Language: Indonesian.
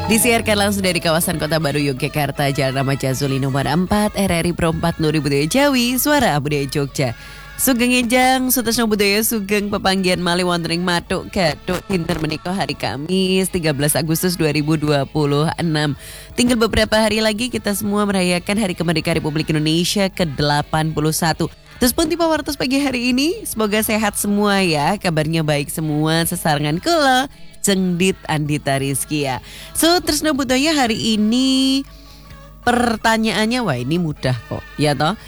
Disiarkan langsung dari kawasan Kota Baru Yogyakarta, Jalan Ramaja Zuli nomor 4, RRI Pro 4 Nuri Budaya Jawi, Suara Budaya Jogja. Sugeng Enjang, Sutasno Budaya Sugeng Pepanggian Mali Wondering Matuk Gatuk Dinten menika hari Kamis 13 Agustus 2026. Tinggal beberapa hari lagi kita semua merayakan Hari Kemerdekaan Republik Indonesia ke-81. Terus pun tipe wartos pagi hari ini, semoga sehat semua ya, kabarnya baik semua, sesarengan kula Cengdit Andita Rizky ya. So, Tresno Budaya hari ini pertanyaannya, wah ini mudah kok, ya toh.